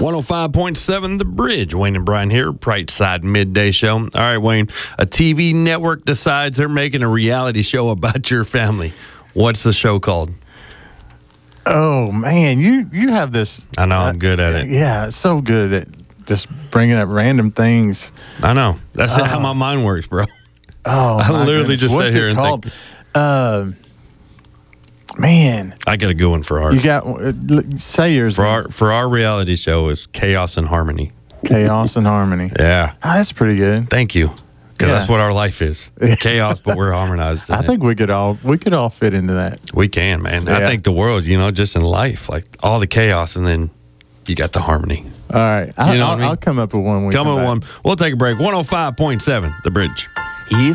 105.7 The Bridge. Wayne and Brian here, Bright Side Midday Show. All right, Wayne, a TV network decides they're making a reality show about your family. What's the show called? Oh, man, you have this. I know, I'm good at it. Yeah, so good at just bringing up random things. I know. That's how my mind works, bro. Oh, I literally just sit here and called? think. Man, I got a good one for ours. you got say yours. For our reality show is Chaos and Harmony. Chaos and Harmony. Yeah. Oh, that's pretty good. Thank you. Because Yeah. that's what our life is. Chaos, but we're harmonized in I think we could all fit into that. we can, man. I Yeah. think the world, just in life, like all the chaos and then you got the harmony. All right, You know what I mean? I'll come up with one. Come on, one. We'll take a break. 105.7 The Bridge.